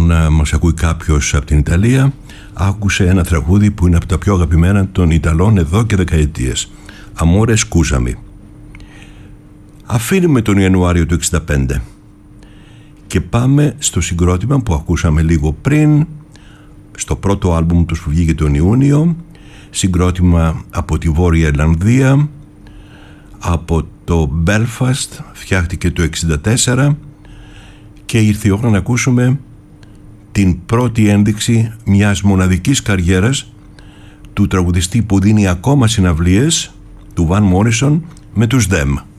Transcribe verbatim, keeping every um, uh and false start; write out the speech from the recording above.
αν μας ακούει κάποιος από την Ιταλία, άκουσε ένα τραγούδι που είναι από τα πιο αγαπημένα των Ιταλών εδώ και δεκαετίες. Amore scusami. Αφήνουμε τον Ιανουάριο του εξήντα πέντε και πάμε στο συγκρότημα που ακούσαμε λίγο πριν, στο πρώτο άλμπουμ τους που βγήκε τον Ιούνιο, συγκρότημα από τη Βόρεια Ιρλανδία, από το Belfast, φτιάχτηκε το εξήντα τέσσερα και ήρθε η ώρα να ακούσουμε την πρώτη ένδειξη μιας μοναδικής καριέρας του τραγουδιστή που δίνει ακόμα συναυλίες, του Van Morrison, με τους Them.